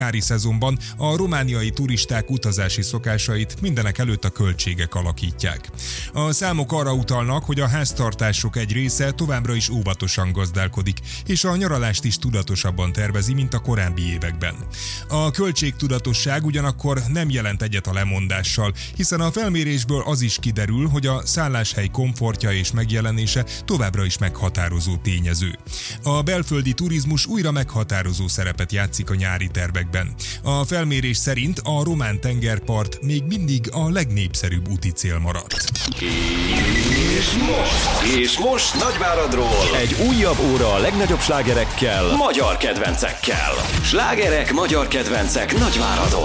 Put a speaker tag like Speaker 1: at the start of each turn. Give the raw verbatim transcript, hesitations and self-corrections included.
Speaker 1: Nyári szezonban a romániai turisták utazási szokásait mindenek előtt a költségek alakítják. A számok arra utalnak, hogy a háztartások egy része továbbra is óvatosan gazdálkodik, és a nyaralást is tudatosabban tervezi, mint a korábbi években. A költségtudatosság ugyanakkor nem jelent egyet a lemondással, hiszen a felmérésből az is kiderül, hogy a szálláshely komfortja és megjelenése továbbra is meghatározó tényező. A belföldi turizmus újra meghatározó szerepet játszik a nyári tervekben. A felmérés szerint a román tengerpart még mindig a legnépszerűbb úti cél maradt.
Speaker 2: És most, és most Nagyváradról egy újabb óra a legnagyobb slágerekkel, magyar kedvencekkel. Slágerek, magyar kedvencek Nagyváradon.